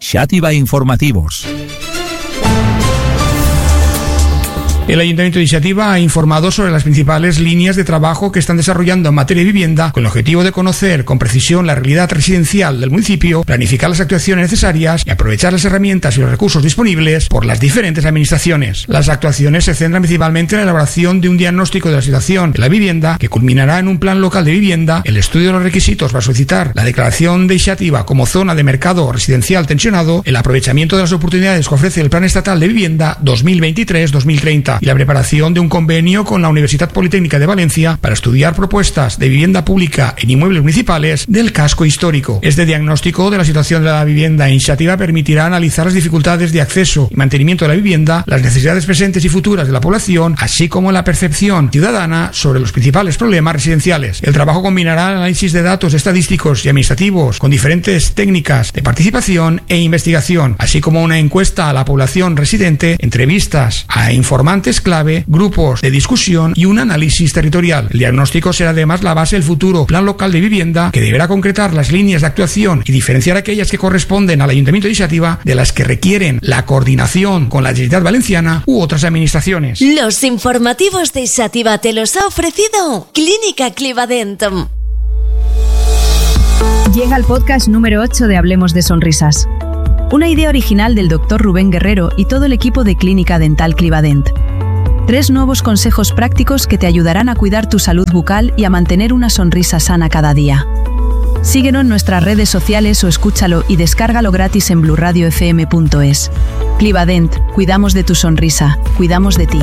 Xàtiva Informativos. El Ayuntamiento de Xàtiva ha informado sobre las principales líneas de trabajo que están desarrollando en materia de vivienda con el objetivo de conocer con precisión la realidad residencial del municipio, planificar las actuaciones necesarias y aprovechar las herramientas y los recursos disponibles por las diferentes administraciones. Las actuaciones se centran principalmente en la elaboración de un diagnóstico de la situación de la vivienda que culminará en un plan local de vivienda, el estudio de los requisitos para solicitar la declaración de Xàtiva como zona de mercado residencial tensionado, el aprovechamiento de las oportunidades que ofrece el Plan Estatal de Vivienda 2023-2030 y la preparación de un convenio con la Universidad Politécnica de Valencia para estudiar propuestas de vivienda pública en inmuebles municipales del casco histórico. Este diagnóstico de la situación de la vivienda en Xàtiva permitirá analizar las dificultades de acceso y mantenimiento de la vivienda, las necesidades presentes y futuras de la población, así como la percepción ciudadana sobre los principales problemas residenciales. El trabajo combinará el análisis de datos estadísticos y administrativos con diferentes técnicas de participación e investigación, así como una encuesta a la población residente, entrevistas a informantes clave, grupos de discusión y un análisis territorial. El diagnóstico será además la base del futuro plan local de vivienda que deberá concretar las líneas de actuación y diferenciar aquellas que corresponden al Ayuntamiento de Xàtiva de las que requieren la coordinación con la Generalitat Valenciana u otras administraciones. Los informativos de Xàtiva te los ha ofrecido Clínica Clivadent. Llega el podcast número 8 de Hablemos de Sonrisas. Una idea original del Dr. Rubén Guerrero y todo el equipo de Clínica Dental Clivadent. 3 nuevos consejos prácticos que te ayudarán a cuidar tu salud bucal y a mantener una sonrisa sana cada día. Síguenos en nuestras redes sociales o escúchalo y descárgalo gratis en blurradiofm.es. Clivadent, cuidamos de tu sonrisa, cuidamos de ti.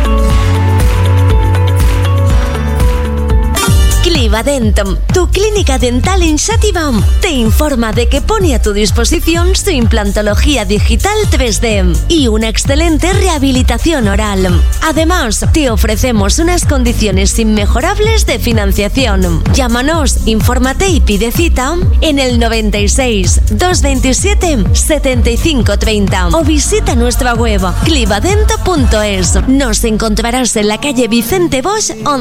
Clivadent, tu clínica dental en Xàtiva, te informa de que pone a tu disposición su implantología digital 3D y una excelente rehabilitación oral. Además, te ofrecemos unas condiciones inmejorables de financiación. Llámanos, infórmate y pide cita en el 96 227 75 30 o visita nuestra web clivadent.es. Nos encontrarás en la calle Vicente Bosch